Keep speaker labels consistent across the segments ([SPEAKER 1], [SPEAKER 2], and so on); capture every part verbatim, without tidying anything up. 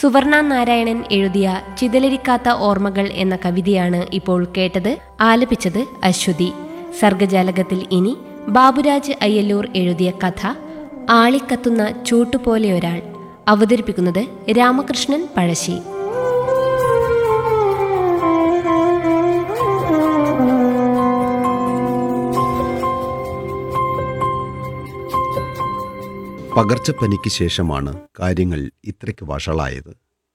[SPEAKER 1] സുവർണ നാരായണൻ എഴുതിയ ചിതലരിക്കാത്ത ഓർമ്മകൾ എന്ന കവിതയാണ് ഇപ്പോൾ കേട്ടത്. ആലപിച്ചത് അശ്വതി. സർഗജാലകത്തിൽ ഇനി ബാബുരാജ് അയ്യല്ലൂർ എഴുതിയ കഥ ആളിക്കത്തുന്ന ചൂട്ടുപോലെയൊരാൾ. അവതരിപ്പിക്കുന്നത് രാമകൃഷ്ണൻ പഴശ്ശി.
[SPEAKER 2] പകർച്ചപ്പനിക്ക് ശേഷമാണ് കാര്യങ്ങൾ ഇത്രയ്ക്ക് വഷളായത്.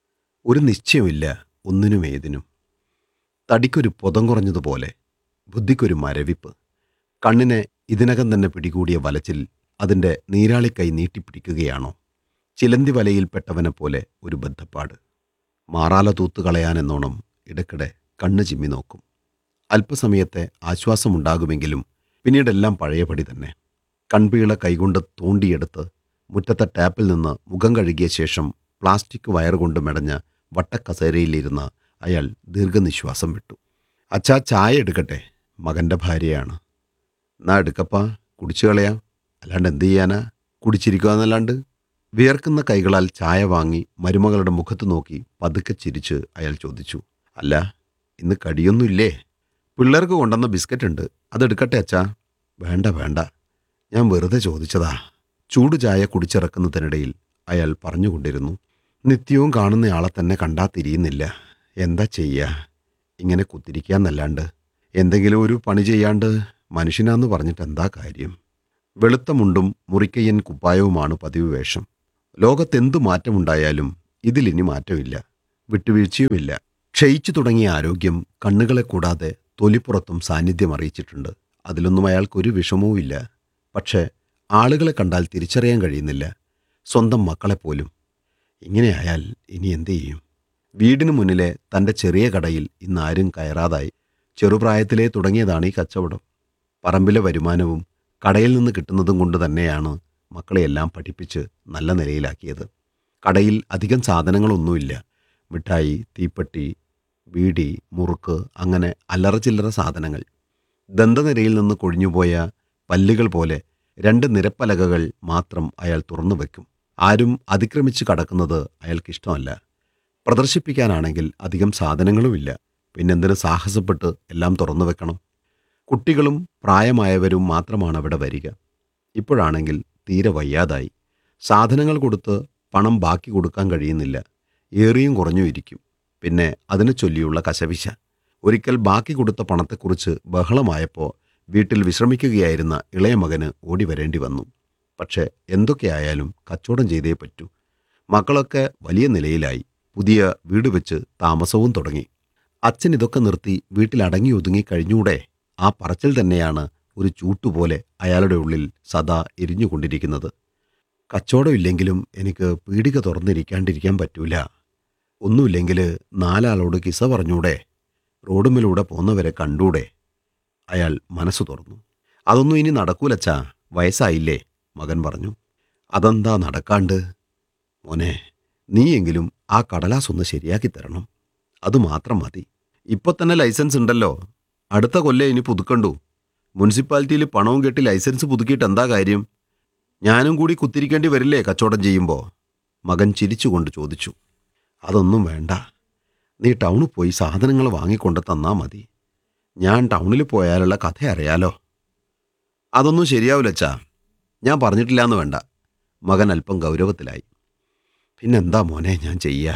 [SPEAKER 2] ഒരു നിശ്ചയമില്ല ഒന്നിനും ഏതിനും. തടിക്കൊരു പുതം കുറഞ്ഞതുപോലെ, ബുദ്ധിക്കൊരു മരവിപ്പ്. കണ്ണിനെ ഇതിനകം തന്നെ പിടികൂടിയ വലച്ചിൽ അതിൻ്റെ നീരാളിക്കൈ നീട്ടിപ്പിടിക്കുകയാണോ? ചിലന്തി വലയിൽപ്പെട്ടവനെ പോലെ ഒരു ബദ്ധപ്പാട്. മാറാല തൂത്തുകളയാനെന്നോണം ഇടയ്ക്കിടെ കണ്ണ് ചിമ്മി നോക്കും. അല്പസമയത്തെ ആശ്വാസമുണ്ടാകുമെങ്കിലും പിന്നീടെല്ലാം പഴയപടി തന്നെ. കൺപീള കൈകൊണ്ട് തോണ്ടിയെടുത്ത് മുറ്റത്തെ ടാപ്പിൽ നിന്ന് മുഖം കഴുകിയ ശേഷം പ്ലാസ്റ്റിക് വയറുകൊണ്ട് മെടഞ്ഞ വട്ടക്കസേരയിലിരുന്ന അയാൾ ദീർഘനിശ്വാസം വിട്ടു. അച്ഛാ, ചായ എടുക്കട്ടെ? മകൻ്റെ ഭാര്യയാണ്. എന്നാ എടുക്കപ്പാ, കുടിച്ചു കളയാം. അല്ലാണ്ട് എന്ത് ചെയ്യാനാ, കുടിച്ചിരിക്കുക എന്നല്ലാണ്ട്. വിയർക്കുന്ന കൈകളാൽ ചായ വാങ്ങി മരുമകളുടെ മുഖത്ത് നോക്കി പതുക്കെ ചിരിച്ച് അയാൾ ചോദിച്ചു, അല്ല ഇന്ന് കടിയൊന്നുമില്ലേ? പിള്ളേർക്ക് കൊണ്ടുവന്ന ബിസ്ക്കറ്റ് ഉണ്ട്, അതെടുക്കട്ടെ അച്ഛാ? വേണ്ട വേണ്ട, ഞാൻ വെറുതെ ചോദിച്ചതാ. ചൂട് ചായ കുടിച്ചിറക്കുന്നതിനിടയിൽ അയാൾ പറഞ്ഞുകൊണ്ടിരുന്നു, നിത്യവും കാണുന്നയാളെ തന്നെ കണ്ടാ തിരിയുന്നില്ല. എന്താ ചെയ്യുക, ഇങ്ങനെ കുത്തിരിക്കാന്നല്ലാണ്ട്. എന്തെങ്കിലും ഒരു പണി ചെയ്യാണ്ട് മനുഷ്യനാന്ന് പറഞ്ഞിട്ട് എന്താ കാര്യം? വെളുത്ത മുണ്ടും മുറിക്കയ്യൻ കുപ്പായവുമാണ് പതിവ് വേഷം. ലോകത്തെന്തു മാറ്റമുണ്ടായാലും ഇതിലിനി മാറ്റമില്ല, വിട്ടുവീഴ്ചയുമില്ല. ക്ഷയിച്ചു തുടങ്ങിയ ആരോഗ്യം കണ്ണുകളെ കൂടാതെ തൊലിപ്പുറത്തും സാന്നിധ്യം അറിയിച്ചിട്ടുണ്ട്. അതിലൊന്നും അയാൾക്കൊരു വിഷമവുമില്ല. പക്ഷേ ആളുകളെ കണ്ടാൽ തിരിച്ചറിയാൻ കഴിയുന്നില്ല, സ്വന്തം മക്കളെപ്പോലും. ഇങ്ങനെയായാൽ ഇനി എന്തു ചെയ്യും? വീടിന് മുന്നിലെ തൻ്റെ ചെറിയ കടയിൽ ഇന്ന് ആരും കയറാതായി. ചെറുപ്രായത്തിലേ തുടങ്ങിയതാണ് ഈ കച്ചവടം. പറമ്പിലെ വരുമാനവും കടയിൽ നിന്ന് കിട്ടുന്നതും കൊണ്ട് തന്നെയാണ് മക്കളെയെല്ലാം പഠിപ്പിച്ച് നല്ല നിലയിലാക്കിയത്. കടയിൽ അധികം സാധനങ്ങളൊന്നുമില്ല. മിഠായി, തീപ്പെട്ടി, ബീഡി, മുറുക്ക്, അങ്ങനെ അല്ലറ ചില്ലറ സാധനങ്ങൾ. ദന്തനിരയിൽ നിന്ന് കൊഴിഞ്ഞുപോയ പല്ലുകൾ പോലെ രണ്ട് നിരപ്പലകകൾ മാത്രം അയാൾ തുറന്നു വയ്ക്കും. ആരും അതിക്രമിച്ച് കടക്കുന്നത് അയാൾക്കിഷ്ടമല്ല. പ്രദർശിപ്പിക്കാനാണെങ്കിൽ അധികം സാധനങ്ങളുമില്ല. പിന്നെന്തിന് സാഹസപ്പെട്ട് എല്ലാം തുറന്നു വെക്കണം? കുട്ടികളും പ്രായമായവരും മാത്രമാണ് അവിടെ വരിക. ഇപ്പോഴാണെങ്കിൽ തീരെ വയ്യാതായി. സാധനങ്ങൾ കൊടുത്ത് പണം ബാക്കി കൊടുക്കാൻ കഴിയുന്നില്ല. ഏറിയും കുറഞ്ഞു ഇരിക്കും. പിന്നെ അതിനെ ചൊല്ലിയുള്ള കശവിശ. ഒരിക്കൽ ബാക്കി കൊടുത്ത പണത്തെക്കുറിച്ച് ബഹളമായപ്പോൾ വീട്ടിൽ വിശ്രമിക്കുകയായിരുന്ന ഇളയ മകന് ഓടി വരേണ്ടി വന്നു. പക്ഷേ എന്തൊക്കെയായാലും കച്ചവടം ചെയ്തേ പറ്റൂ. മക്കളൊക്കെ വലിയ നിലയിലായി. പുതിയ വീട് വെച്ച് താമസവും തുടങ്ങി. അച്ഛൻ ഇതൊക്കെ നിർത്തി വീട്ടിൽ അടങ്ങി ഒതുങ്ങി കഴിഞ്ഞൂടെ? ആ പറച്ചിൽ തന്നെയാണ് ഒരു ചൂട്ടുപോലെ അയാളുടെ ഉള്ളിൽ സദാ എരിഞ്ഞുകൊണ്ടിരിക്കുന്നത്. കച്ചവടമില്ലെങ്കിലും എനിക്ക് പീടിക തുറന്നിരിക്കാണ്ടിരിക്കാൻ പറ്റൂല. ഒന്നുമില്ലെങ്കിൽ നാലാളോട് കിസ പറഞ്ഞൂടെ? റോഡുമിലൂടെ പോന്നവരെ കണ്ടൂടെ? അയാൾ മനസ്സു തുറന്നു. അതൊന്നും ഇനി നടക്കൂലച്ചാ, വയസ്സായില്ലേ? മകൻ പറഞ്ഞു. അതെന്താ നടക്കാണ്ട്? മോനെ, നീയെങ്കിലും ആ കടലാസൊന്ന് ശരിയാക്കി തരണം. അതുമാത്രം മതി. ഇപ്പൊ തന്നെ ലൈസൻസ് ഉണ്ടല്ലോ, അടുത്ത കൊല്ലം ഇനി പുതുക്കണ്ടു. മുനിസിപ്പാലിറ്റിയിൽ പണവും കെട്ടി ലൈസൻസ് പുതുക്കിയിട്ട് എന്താ കാര്യം? ഞാനും കൂടി കുത്തിരിക്കേണ്ടി വരില്ലേ കച്ചവടം ചെയ്യുമ്പോൾ? മകൻ ചിരിച്ചുകൊണ്ട് ചോദിച്ചു. അതൊന്നും വേണ്ട, നീ ടൗണിൽ പോയി സാധനങ്ങൾ വാങ്ങിക്കൊണ്ട് തന്നാ മതി. ഞാൻ ടൗണിൽ പോയാലുള്ള കഥ അറിയാലോ. അതൊന്നും ശരിയാവില്ലച്ചാ, ഞാൻ പറഞ്ഞിട്ടില്ലാന്ന് വേണ്ട. മകൻ അല്പം ഗൗരവത്തിലായി. പിന്നെന്താ മോനെ ഞാൻ ചെയ്യുക?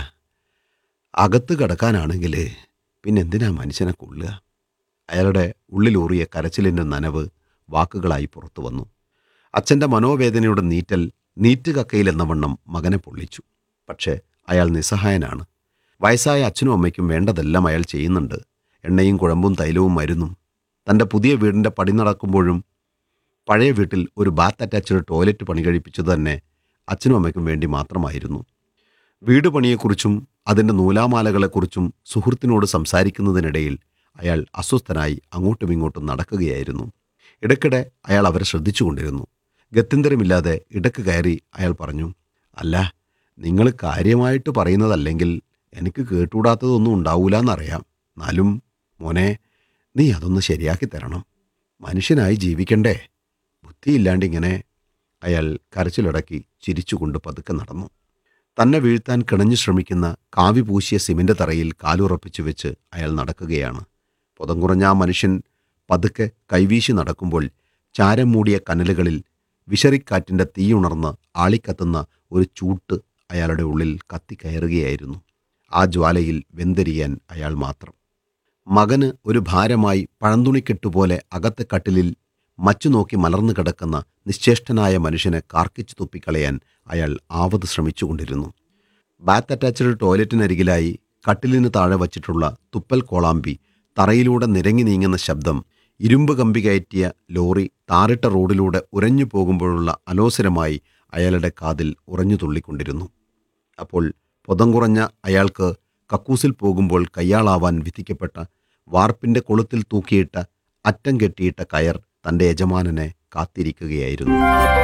[SPEAKER 2] അകത്ത് കിടക്കാനാണെങ്കിൽ പിന്നെന്തിനാ മനുഷ്യനെ കൊള്ളുക? അയാളുടെ ഉള്ളിലൂറിയ കരച്ചിലിൻ്റെ നനവ് വാക്കുകളായി പുറത്തു വന്നു. അച്ഛൻ്റെ മനോവേദനയുടെ നീറ്റൽ നീറ്റുകക്കയിലെന്ന വണ്ണം മകനെ പൊള്ളിച്ചു. പക്ഷേ അയാൾ നിസ്സഹായനാണ്. വയസ്സായ അച്ഛനും അമ്മയ്ക്കും വേണ്ടതെല്ലാം അയാൾ ചെയ്യുന്നുണ്ട്. എണ്ണയും കുഴമ്പും തൈലവും മരുന്നും. തൻ്റെ പുതിയ വീടിൻ്റെ പടി നടക്കുമ്പോഴും പഴയ വീട്ടിൽ ഒരു ബാത്ത് അറ്റാച്ച്ഡ് ടോയ്ലറ്റ് പണി കഴിപ്പിച്ചത് തന്നെ അച്ഛനും അമ്മയ്ക്കും വേണ്ടി മാത്രമായിരുന്നു. വീട് പണിയെക്കുറിച്ചും അതിൻ്റെ നൂലാമാലകളെക്കുറിച്ചും സുഹൃത്തിനോട് സംസാരിക്കുന്നതിനിടയിൽ അയാൾ അസ്വസ്ഥനായി അങ്ങോട്ടും ഇങ്ങോട്ടും നടക്കുകയായിരുന്നു. ഇടയ്ക്കിടെ അയാൾ അവരെ ശ്രദ്ധിച്ചുകൊണ്ടിരുന്നു. ഗത്യന്തരമില്ലാതെ ഇടയ്ക്ക് കയറി അയാൾ പറഞ്ഞു, അല്ല, നിങ്ങൾ കാര്യമായിട്ട് പറയുന്നതല്ലെങ്കിൽ എനിക്ക് കേട്ടുകൂടാത്തതൊന്നും ഉണ്ടാവൂലെന്നറിയാം. എന്നാലും മോനെ, നീ അതൊന്ന് ശരിയാക്കി തരണം. മനുഷ്യനായി ജീവിക്കണ്ടേ? ബുദ്ധിയില്ലാണ്ടിങ്ങനെ. അയാൾ കരച്ചിലടക്കി ചിരിച്ചുകൊണ്ട് പതുക്കെ നടന്നു. തന്നെ വീഴ്ത്താൻ കിണഞ്ഞു ശ്രമിക്കുന്ന കാവി പൂശിയ സിമന്റ് തറയിൽ കാലുറപ്പിച്ചു വെച്ച് അയാൾ നടക്കുകയാണ്. പുതം കുറഞ്ഞ ആ മനുഷ്യൻ പതുക്കെ കൈവീശി നടക്കുമ്പോൾ ചാരം മൂടിയ കനലുകളിൽ വിശറിക്കാറ്റിൻ്റെ തീയുണർന്ന് ആളിക്കത്തുന്ന ഒരു ചൂട്ട് അയാളുടെ ഉള്ളിൽ കത്തിക്കയറുകയായിരുന്നു. ആ ജ്വാലയിൽ വെന്തെരിയാൻ അയാൾ മാത്രം. മകന് ഒരു ഭാരമായി പഴന്തുണിക്കെട്ടുപോലെ അകത്തെ കട്ടിലിൽ മച്ചു നോക്കി മലർന്നു കിടക്കുന്ന നിശ്ചേഷ്ടനായ മനുഷ്യനെ കാർക്കിച്ചു തുപ്പിക്കളയാൻ അയാൾ ആവത് ശ്രമിച്ചുകൊണ്ടിരുന്നു. ബാത്ത് അറ്റാച്ച്ഡ് ടോയ്ലറ്റിനരികിലായി കട്ടിലിന് താഴെ വച്ചിട്ടുള്ള തുപ്പൽ കോളാമ്പി തറയിലൂടെ നിരങ്ങി നീങ്ങുന്ന ശബ്ദം ഇരുമ്പ് കമ്പി കയറ്റിയ ലോറി താറിട്ട റോഡിലൂടെ ഉരഞ്ഞു പോകുമ്പോഴുള്ള അലോസരമായി അയാളുടെ കാതിൽ ഉറഞ്ഞു തുള്ളിക്കൊണ്ടിരുന്നു. അപ്പോൾ പൊതം കുറഞ്ഞ അയാൾക്ക് കക്കൂസിൽ പോകുമ്പോൾ കയ്യാളാവാൻ വിധിക്കപ്പെട്ട വാർപ്പിൻ്റെ കൊളുത്തിൽ തൂക്കിയിട്ട അറ്റം കെട്ടിയിട്ട കയർ തൻ്റെ യജമാനനെ കാത്തിരിക്കുകയായിരുന്നു.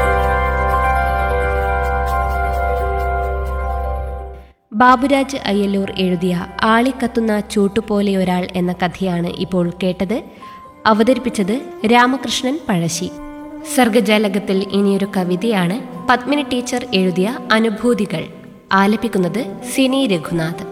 [SPEAKER 1] ബാബുരാജ് അയ്യല്ലൂർ എഴുതിയ ആളിക്കത്തുന്ന ചൂട്ടുപോലെയൊരാൾ എന്ന കഥയാണ് ഇപ്പോൾ കേട്ടത്. അവതരിപ്പിച്ചത് രാമകൃഷ്ണൻ പഴശ്ശി. സർഗജാലകത്തിൽ ഇനിയൊരു കവിതയാണ് പത്മിനി ടീച്ചർ എഴുതിയ അനുഭൂതികൾ. ആലപിക്കുന്നത് സിനി രഘുനാഥ്.